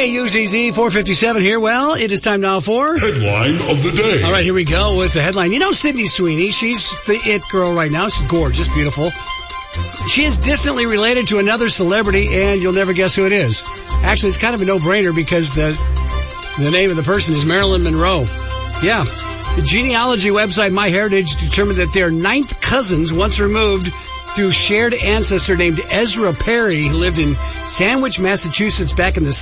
KUZZ 457 here. Well, it is time now for Headline of the Day. All right, here we go with the headline. You know Sydney Sweeney, she's the it girl right now. She's gorgeous, beautiful. She is distantly related to another celebrity, and you'll never guess who it is. Actually, it's kind of a no-brainer because the name of the person is Marilyn Monroe. Yeah. The genealogy website MyHeritage determined that they are ninth cousins once removed through shared ancestor named Ezra Perry, who lived in Sandwich, Massachusetts back in the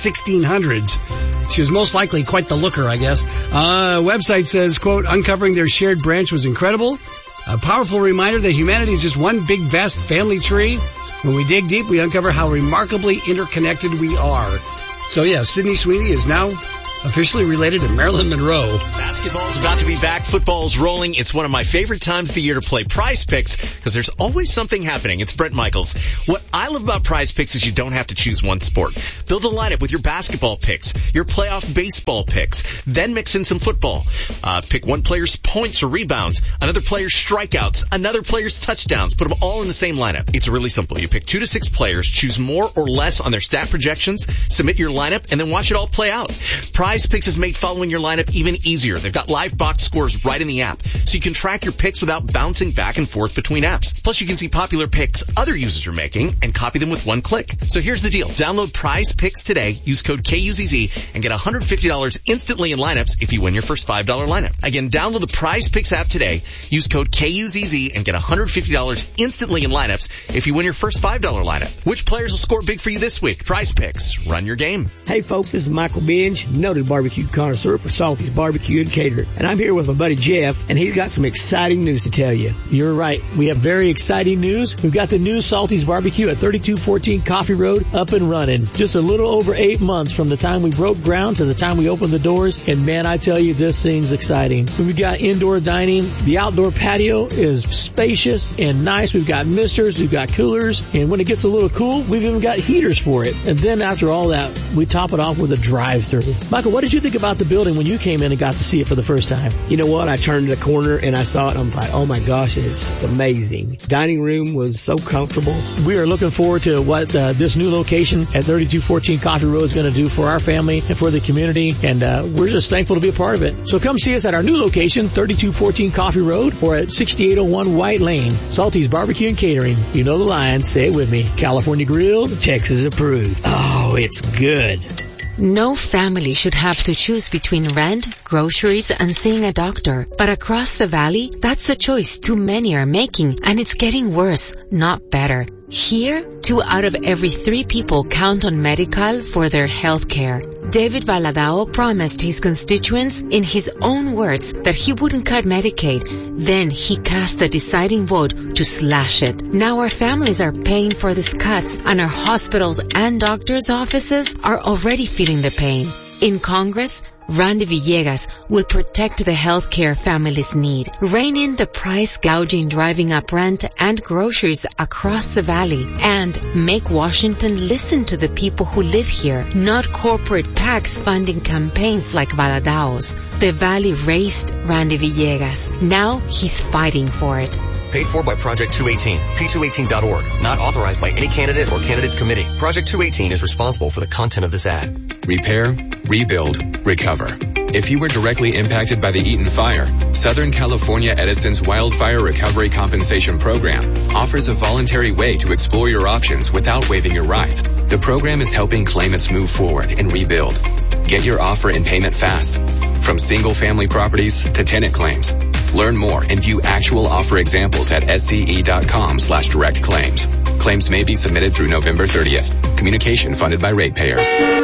1600s. She was most likely quite the looker, I guess. Website says, quote, uncovering their shared branch was incredible. A powerful reminder that humanity is just one big, vast family tree. When we dig deep, we uncover how remarkably interconnected we are. So yeah, Sydney Sweeney is now officially related to Marilyn Monroe. Basketball's about to be back. Football's rolling. It's one of my favorite times of the year to play Prize Picks because there's always something happening. It's Brent Michaels. What I love about Prize Picks is you don't have to choose one sport. Build a lineup with your basketball picks, your playoff baseball picks, then mix in some football. Pick one player's points or rebounds, another player's strikeouts, another player's touchdowns. Put them all in the same lineup. It's really simple. You pick 2 to 6 players, choose more or less on their stat projections, submit your lineup, and then watch it all play out. Prize Picks has made following your lineup even easier. They've got live box scores right in the app, so you can track your picks without bouncing back and forth between apps. Plus, you can see popular picks other users are making and copy them with one click. So here's the deal. Download Prize Picks today, use code KUZZ, and get $150 instantly in lineups if you win your first $5 lineup. Again, download the Prize Picks app today, use code KUZZ, and get $150 instantly in lineups if you win your first $5 lineup. Which players will score big for you this week? Prize Picks. Run your game. Hey folks, this is Michael Binge, noted barbecue connoisseur for Salty's Barbecue and Catering. And I'm here with my buddy Jeff, and he's got some exciting news to tell you. You're right. We have very exciting news. We've got the new Salty's Barbecue at 3214 Coffee Road up and running. Just a little over 8 months from the time we broke ground to the time we opened the doors. And man, I tell you, this thing's exciting. We've got indoor dining. The outdoor patio is spacious and nice. We've got misters. We've got coolers. And when it gets a little cool, we've even got heaters for it. And then after all that, we top it off with a drive-through. Michael, what did you think about the building when you came in and got to see it for the first time? You know what? I turned the corner and I saw it. I'm like, oh my gosh, it's amazing. Dining room was so comfortable. We are looking forward to what this new location at 3214 Coffee Road is going to do for our family and for the community. And we're just thankful to be a part of it. So come see us at our new location, 3214 Coffee Road, or at 6801 White Lane. Salty's Barbecue and Catering. You know the line. Say it with me. California grilled, Texas approved. Oh, it's good. No family should have to choose between rent, groceries, and seeing a doctor. But across the valley, that's a choice too many are making, and it's getting worse, not better. Here, 2 out of every 3 people count on Medi-Cal for their health care. David Valadao promised his constituents, in his own words, that he wouldn't cut Medicaid. Then he cast the deciding vote to slash it. Now our families are paying for these cuts, and our hospitals and doctors' offices are already feeling the pain. In Congress, Randy Villegas will protect the health care families need, rein in the price gouging driving up rent and groceries across the valley, and make Washington listen to the people who live here, not corporate PACs funding campaigns like Valadao's. The valley raised Randy Villegas. Now he's fighting for it. Paid for by Project 218, P218.org. Not authorized by any candidate or candidates committee. Project 218 is responsible for the content of this ad. Repair, rebuild, recover. If you were directly impacted by the Eaton Fire, Southern California Edison's Wildfire Recovery Compensation Program offers a voluntary way to explore your options without waiving your rights. The program is helping claimants move forward and rebuild. Get your offer and payment fast. From single-family properties to tenant claims. Learn more and view actual offer examples at sce.com/direct claims. Claims may be submitted through November 30th. Communication funded by ratepayers.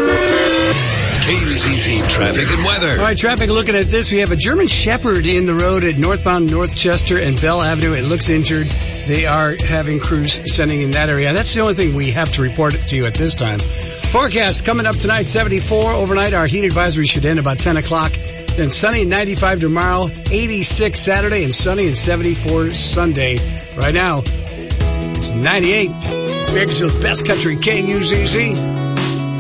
KUZZ traffic and weather. All right, traffic looking at this. We have a German Shepherd in the road at northbound Northchester and Bell Avenue. It looks injured. They are having crews sending in that area. That's the only thing we have to report to you at this time. Forecast coming up tonight, 74 overnight. Our heat advisory should end about 10 o'clock. Then sunny and 95 tomorrow, 86 Saturday, and sunny and 74 Sunday. Right now, it's 98. Bakersfield's best country, KUZZ.